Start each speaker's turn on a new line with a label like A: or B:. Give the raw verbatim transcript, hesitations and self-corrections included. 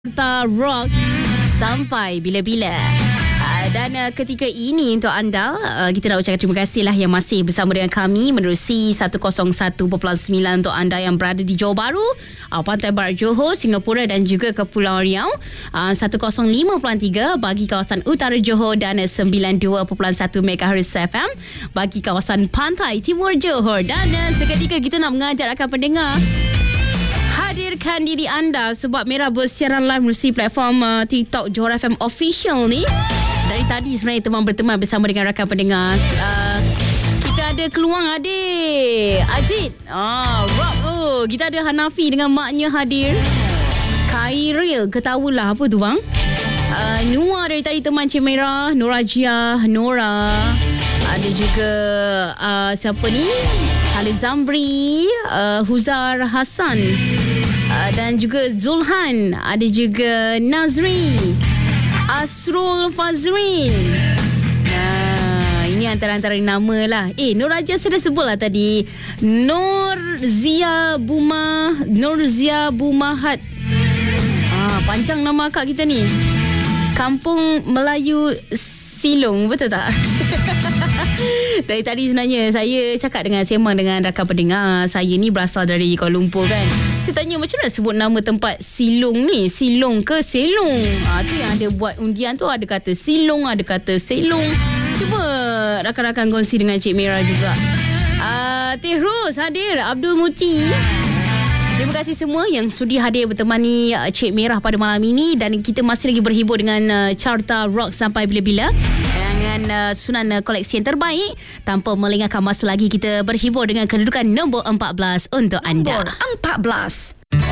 A: Carta Rock sampai bila-bila. Uh, dan uh, ketika ini untuk anda, uh, kita nak ucapkan terima kasih lah yang masih bersama dengan kami menerusi seratus satu perpuluhan sembilan untuk anda yang berada di Johor Bahru, uh, Pantai Barat Johor, Singapura dan juga Kepulauan Riau, uh, seratus lima perpuluhan tiga bagi kawasan utara Johor dan sembilan puluh dua perpuluhan satu megahertz F M bagi kawasan Pantai Timur Johor. Dan uh, seketika kita nak mengajak rakan pendengar hadirkan diri anda sebab Merah bersiaran live melalui platform uh, TikTok Johor F M Official ni. Dari tadi sebenarnya teman berteman bersama dengan rakan pendengar. Uh, kita ada keluang adik Ajit. Ah, rock. Oh, kita ada Hanafi dengan maknya hadir. Khairil, ketahulah apa tu bang? Uh, Nua dari tadi teman Cik Merah, Norajia, Nora. Ada juga uh, siapa ni? Halif Zamri, uh, Huzar Hassan. Uh, dan juga Zulhan. Ada juga Nazri, Asrul Fazrin. Nah, ini antara-antara nama lah. Eh, Nur Raja sudah sebut lah tadi. Nur Zia Buma, Nur Zia Bumahat. Ah, panjang nama akak kita ni. Kampung Melayu Silong, betul tak? Dari tadi sebenarnya saya cakap dengan sembang dengan rakan pendengar. Saya ni berasal dari Kuala Lumpur kan. Saya tanya macam mana sebut nama tempat Silong ni? Silong ke Selong? Ha, tu yang ada buat undian tu, ada kata Silong, ada kata Selong. Cuba rakan-rakan kongsi dengan Cik Merah juga. Uh, Teh Ros hadir, Abdul Muti. Terima kasih semua yang sudi hadir bertemani Cik Merah pada malam ini. Dan kita masih lagi berhibur dengan uh, Carta Rock sampai bila-bila, dengan uh, susunan uh, koleksi yang terbaik. Tanpa melengahkan masa lagi, kita berhibur dengan kedudukan nombor empat belas untuk anda.
B: Nombor empat belas.